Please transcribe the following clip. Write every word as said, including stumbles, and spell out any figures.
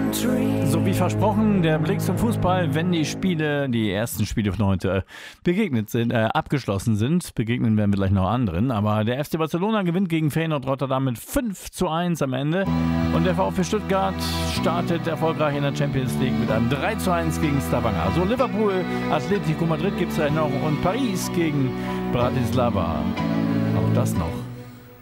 So wie versprochen, der Blick zum Fußball, wenn die Spiele, die ersten Spiele von heute begegnet sind, äh, abgeschlossen sind. Begegnen werden wir gleich noch anderen. Aber der F C Barcelona gewinnt gegen Feyenoord Rotterdam mit fünf zu eins am Ende. Und der VfB Stuttgart startet erfolgreich in der Champions League mit einem drei zu eins gegen Stavanger. Also Liverpool, Atletico Madrid gibt es gleich noch und Paris gegen Bratislava. Auch das noch.